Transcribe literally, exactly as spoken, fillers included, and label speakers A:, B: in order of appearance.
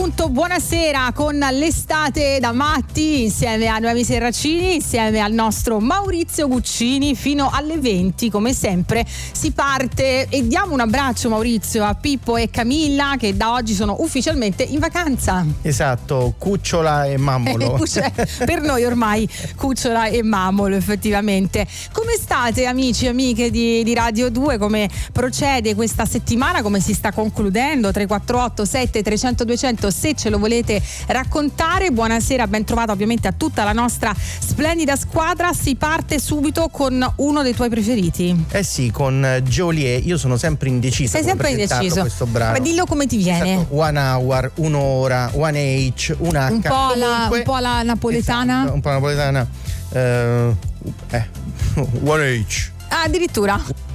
A: appunto buonasera con l'estate da matti insieme a Noemi Serracini, insieme al nostro Maurizio Guccini fino alle venti. Come sempre si parte e diamo un abbraccio, Maurizio, a Pippo e Camilla che da oggi sono ufficialmente in vacanza.
B: Esatto, cucciola e mammolo.
A: Per noi ormai cucciola e mammolo, effettivamente. Come state, amici e amiche di, di Radio due? Come procede questa settimana? Come si sta concludendo? tre quattro otto sette trecento duecento se ce lo volete raccontare. Buonasera, ben trovata ovviamente a tutta la nostra splendida squadra. Si parte subito con uno dei tuoi preferiti.
B: Eh sì, con Geolier. Io sono sempre indeciso.
A: Sei sempre indeciso.
B: Questo brano.
A: Ma dillo come ti viene.
B: Esatto. One hour, un'ora, one H, un H.
A: Un po' la, un po' la napoletana.
B: Esatto, un po' la napoletana. Uh, eh, one H.
A: Ah, addirittura.